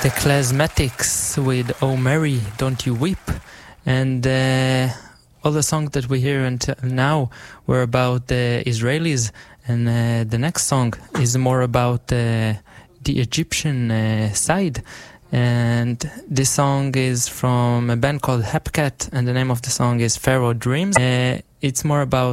The Klasmatics with Oh Mary, Don't You Weep. And all the songs that we hear until now were about the Israelis. And the next song is more about the Egyptian side. And this song is from a band called Hepcat, and the name of the song is Pharaoh Dreams. It's more about